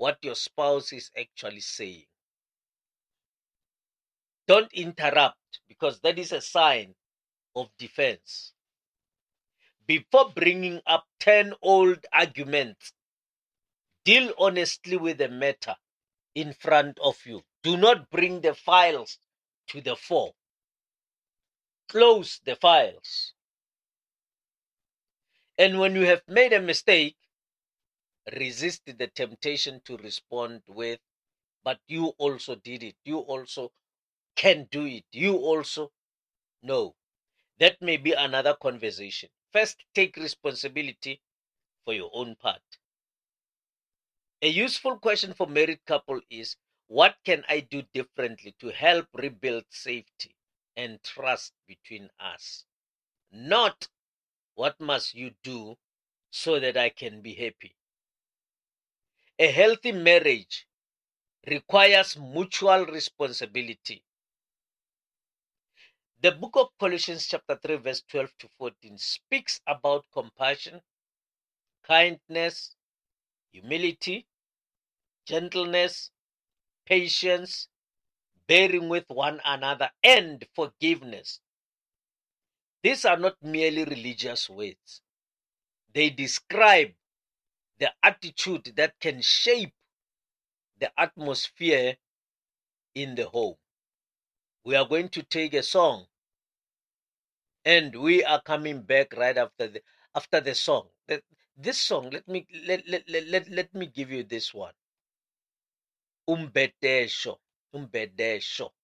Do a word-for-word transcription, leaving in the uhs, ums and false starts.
what your spouse is actually saying. Don't interrupt, because that is a sign of defense. Before bringing up ten old arguments, deal honestly with the matter in front of you. Do not bring the files to the fore. Close the files. And when you have made a mistake, resist the temptation to respond with, but you also did it. You also can do it. You also know. That may be another conversation. First, take responsibility for your own part. A useful question for married couple is, what can I do differently to help rebuild safety and trust between us? Not, what must you do so that I can be happy? A healthy marriage requires mutual responsibility. The book of Colossians chapter three verse twelve to fourteen speaks about compassion, kindness, humility, gentleness, patience, bearing with one another, and forgiveness. These are not merely religious words. They describe the attitude that can shape the atmosphere in the home. We are going to take a song, and we are coming back right after the after the song. The, this song, let me let, let, let, let, let me give you this one. Umbedesho. Umbedesho.